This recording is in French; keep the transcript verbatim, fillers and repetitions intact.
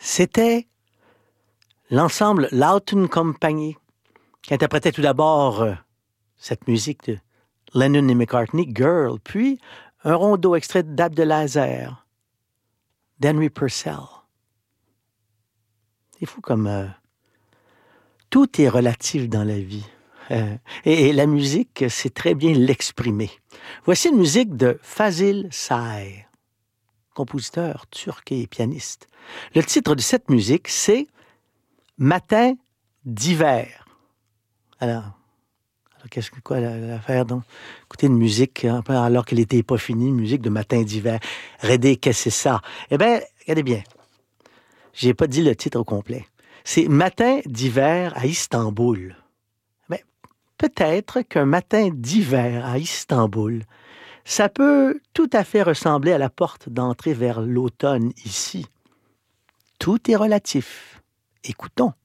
C'était l'ensemble Loughton Company qui interprétait tout d'abord euh, cette musique de Lennon et McCartney, Girl, puis un rondeau extrait d'Ab de Laser, d'Henry Purcell. C'est fou comme euh, tout est relatif dans la vie. Euh, et, et la musique, c'est très bien l'exprimer. Voici une musique de Fazil Say, compositeur turc et pianiste. Le titre de cette musique, c'est Matin d'hiver. Alors, alors qu'est-ce que quoi l'affaire donc? Écoutez une musique hein, alors qu'elle n'était pas finie, une musique de Matin d'hiver. Redé, qu'est-ce que c'est ça? Eh bien, regardez bien. J'ai pas dit le titre au complet. C'est Matin d'hiver à Istanbul. Mais peut-être qu'un matin d'hiver à Istanbul, ça peut tout à fait ressembler à la porte d'entrée vers l'automne ici. Tout est relatif. Écoutons.